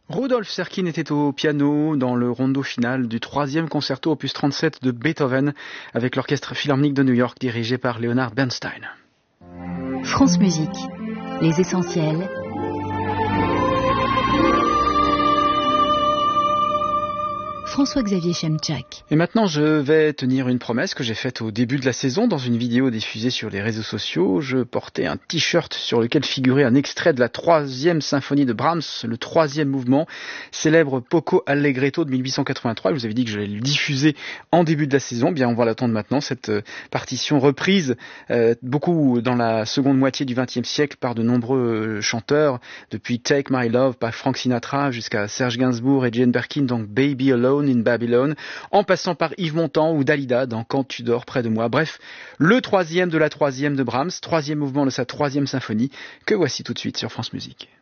Rudolf Serkin était au piano dans le rondo final du troisième concerto opus 37 de Beethoven avec l'Orchestre Philharmonique de New York dirigé par Leonard Bernstein. France Musique, les essentiels. François-Xavier Chemchak. Et maintenant, je vais tenir une promesse que j'ai faite au début de la saison dans une vidéo diffusée sur les réseaux sociaux. Je portais un t-shirt sur lequel figurait un extrait de la troisième symphonie de Brahms, le troisième mouvement, célèbre Poco Allegretto de 1883. Je vous avais dit que je vais le diffuser en début de la saison. Bien, on va l'attendre maintenant, cette partition reprise beaucoup dans la seconde moitié du XXe siècle par de nombreux chanteurs, depuis Take My Love par Frank Sinatra jusqu'à Serge Gainsbourg et Jane Birkin, donc Baby Alone in Babylon, en passant par Yves Montand ou Dalida dans Quand tu dors près de moi. Bref, le troisième de la troisième de Brahms, troisième mouvement de sa troisième symphonie, que voici tout de suite sur France Musique.